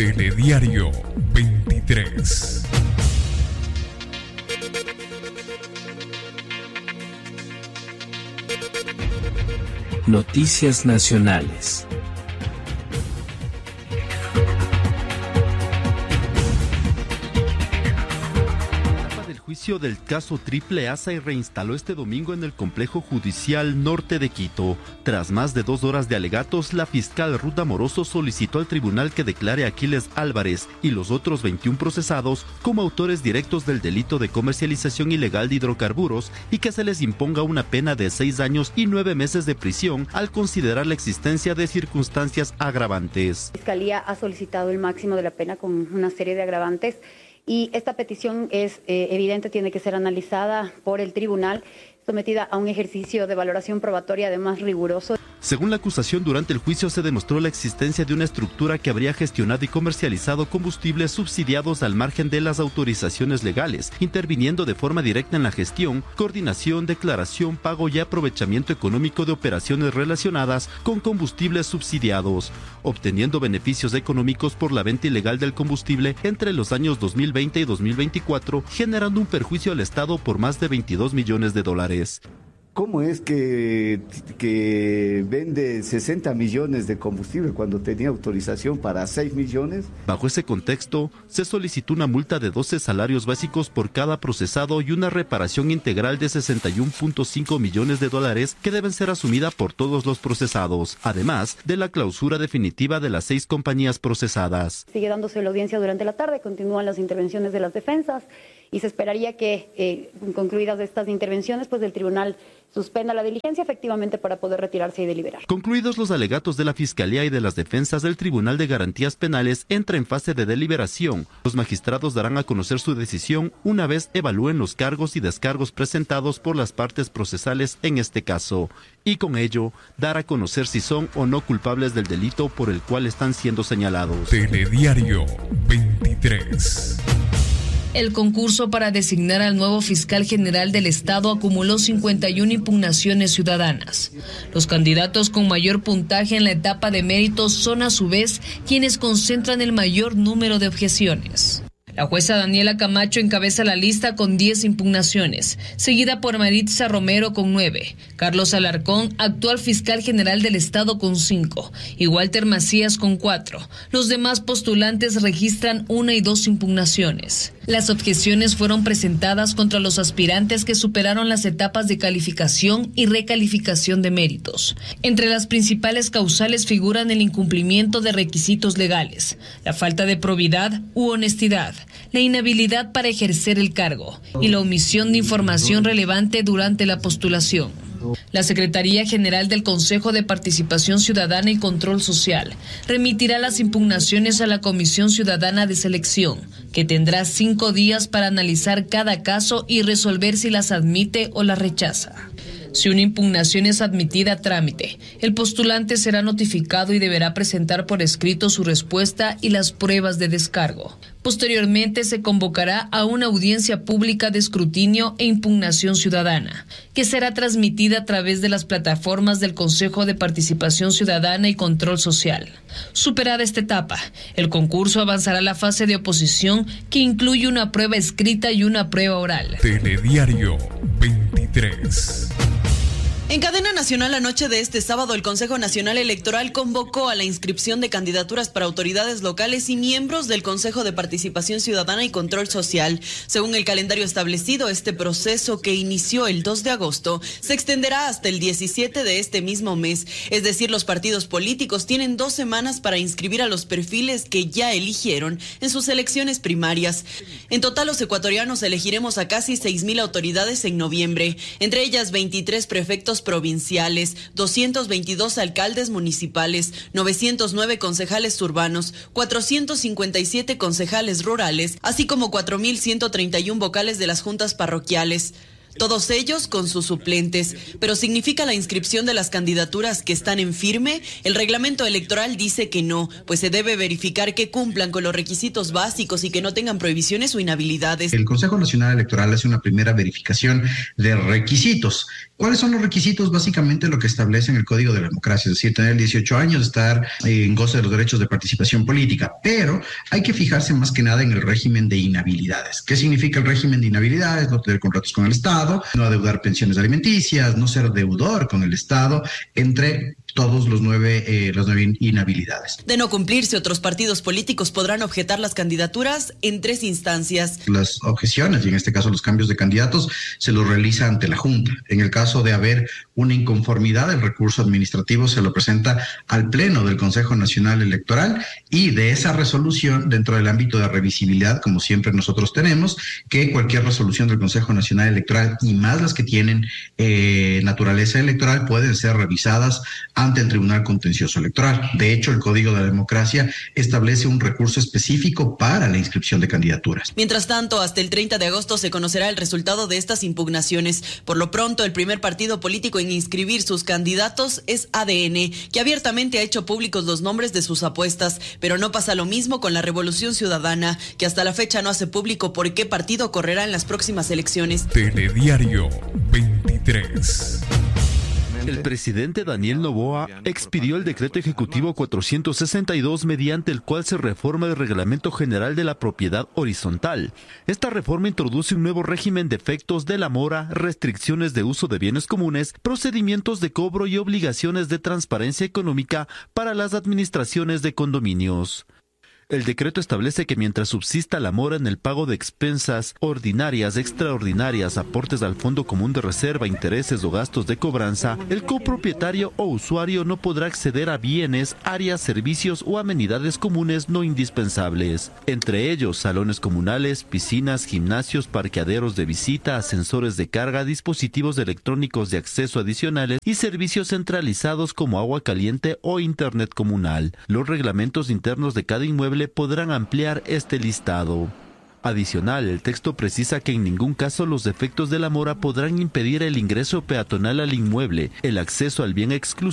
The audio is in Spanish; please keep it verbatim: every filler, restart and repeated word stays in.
Telediario veintitrés. Noticias nacionales. El juicio del caso Triple A se reinstaló este domingo en el Complejo Judicial Norte de Quito. Tras más de dos horas de alegatos, la fiscal Ruth Amoroso solicitó al tribunal que declare a Aquiles Álvarez y los otros veintiún procesados como autores directos del delito de comercialización ilegal de hidrocarburos y que se les imponga una pena de seis años y nueve meses de prisión al considerar la existencia de circunstancias agravantes. La Fiscalía ha solicitado el máximo de la pena con una serie de agravantes. Y esta petición es eh, evidente, tiene que ser analizada por el tribunal, sometida a un ejercicio de valoración probatoria además riguroso. Según la acusación, durante el juicio se demostró la existencia de una estructura que habría gestionado y comercializado combustibles subsidiados al margen de las autorizaciones legales, interviniendo de forma directa en la gestión, coordinación, declaración, pago y aprovechamiento económico de operaciones relacionadas con combustibles subsidiados, obteniendo beneficios económicos por la venta ilegal del combustible entre los años dos mil veinte y dos mil veinticuatro, generando un perjuicio al Estado por más de veintidós millones de dólares. ¿Cómo es que, que vende sesenta millones de combustible cuando tenía autorización para seis millones? Bajo ese contexto, se solicitó una multa de doce salarios básicos por cada procesado y una reparación integral de sesenta y uno punto cinco millones de dólares que deben ser asumida por todos los procesados, además de la clausura definitiva de las seis compañías procesadas. Sigue dándose la audiencia durante la tarde, continúan las intervenciones de las defensas y se esperaría que, eh, concluidas estas intervenciones, pues el tribunal suspenda la diligencia efectivamente para poder retirarse y deliberar. Concluidos los alegatos de la Fiscalía y de las defensas, del Tribunal de Garantías Penales entra en fase de deliberación. Los magistrados darán a conocer su decisión una vez evalúen los cargos y descargos presentados por las partes procesales en este caso, y con ello dar a conocer si son o no culpables del delito por el cual están siendo señalados. Telediario veintitrés. El concurso para designar al nuevo fiscal general del Estado acumuló cincuenta y una impugnaciones ciudadanas. Los candidatos con mayor puntaje en la etapa de méritos son a su vez quienes concentran el mayor número de objeciones. La jueza Daniela Camacho encabeza la lista con diez impugnaciones, seguida por Maritza Romero con nueve, Carlos Alarcón, actual fiscal general del Estado, con cinco, y Walter Macías con cuatro. Los demás postulantes registran una y dos impugnaciones. Las objeciones fueron presentadas contra los aspirantes que superaron las etapas de calificación y recalificación de méritos. Entre las principales causales figuran el incumplimiento de requisitos legales, la falta de probidad u honestidad, la inhabilidad para ejercer el cargo y la omisión de información relevante durante la postulación. La Secretaría General del Consejo de Participación Ciudadana y Control Social remitirá las impugnaciones a la Comisión Ciudadana de Selección, que tendrá cinco días para analizar cada caso y resolver si las admite o las rechaza. Si una impugnación es admitida a trámite, el postulante será notificado y deberá presentar por escrito su respuesta y las pruebas de descargo. Posteriormente se convocará a una audiencia pública de escrutinio e impugnación ciudadana, que será transmitida a través de las plataformas del Consejo de Participación Ciudadana y Control Social. Superada esta etapa, el concurso avanzará a la fase de oposición, que incluye una prueba escrita y una prueba oral. Telediario veintitrés. En cadena nacional, la noche de este sábado, el Consejo Nacional Electoral convocó a la inscripción de candidaturas para autoridades locales y miembros del Consejo de Participación Ciudadana y Control Social. Según el calendario establecido, este proceso, que inició el dos de agosto, se extenderá hasta el diecisiete de este mismo mes. Es decir, los partidos políticos tienen dos semanas para inscribir a los perfiles que ya eligieron en sus elecciones primarias. En total, los ecuatorianos elegiremos a casi seis mil autoridades en noviembre, entre ellas veintitrés prefectos provinciales, doscientos veintidós alcaldes municipales, novecientos nueve concejales urbanos, cuatrocientos cincuenta y siete concejales rurales, así como cuatro mil ciento treinta y uno vocales de las juntas parroquiales. todos ellos con sus suplentes. Pero ¿significa la inscripción de las candidaturas que están en firme? El reglamento electoral dice que no, pues se debe verificar que cumplan con los requisitos básicos y que no tengan prohibiciones o inhabilidades. El Consejo Nacional Electoral hace una primera verificación de requisitos. ¿Cuáles son los requisitos? Básicamente lo que establece en el Código de la Democracia, es decir, tener dieciocho años, estar en goce de los derechos de participación política, pero hay que fijarse más que nada en el régimen de inhabilidades. ¿Qué significa el régimen de inhabilidades? No tener contratos con el Estado, no adeudar pensiones alimenticias, no ser deudor con el Estado, entre todos los nueve, eh, las nueve inhabilidades. De no cumplirse, otros partidos políticos podrán objetar las candidaturas en tres instancias. Las objeciones, y en este caso los cambios de candidatos, se los realiza ante la Junta. En el caso de haber una inconformidad, el recurso administrativo se lo presenta al Pleno del Consejo Nacional Electoral, y de esa resolución, dentro del ámbito de revisibilidad, como siempre nosotros tenemos, que cualquier resolución del Consejo Nacional Electoral, y más las que tienen eh, naturaleza electoral, pueden ser revisadas ante el Tribunal Contencioso Electoral. De hecho, el Código de la Democracia establece un recurso específico para la inscripción de candidaturas. Mientras tanto, hasta el treinta de agosto se conocerá el resultado de estas impugnaciones. Por lo pronto, el primer partido político en inscribir sus candidatos es A D N, que abiertamente ha hecho públicos los nombres de sus apuestas, pero no pasa lo mismo con la Revolución Ciudadana, que hasta la fecha no hace público por qué partido correrá en las próximas elecciones. Telediario veintitrés. El presidente Daniel Noboa expidió el decreto ejecutivo cuatrocientos sesenta y dos, mediante el cual se reforma el Reglamento General de la Propiedad Horizontal. Esta reforma introduce un nuevo régimen de efectos de la mora, restricciones de uso de bienes comunes, procedimientos de cobro y obligaciones de transparencia económica para las administraciones de condominios. El decreto establece que mientras subsista la mora en el pago de expensas ordinarias, extraordinarias, aportes al Fondo Común de Reserva, intereses o gastos de cobranza, el copropietario o usuario no podrá acceder a bienes, áreas, servicios o amenidades comunes no indispensables. Entre ellos, salones comunales, piscinas, gimnasios, parqueaderos de visita, ascensores de carga, dispositivos electrónicos de acceso adicionales y servicios centralizados como agua caliente o internet comunal. Los reglamentos internos de cada inmueble podrán ampliar este listado. Adicional, el texto precisa que en ningún caso los defectos de la mora podrán impedir el ingreso peatonal al inmueble, el acceso al bien exclusivo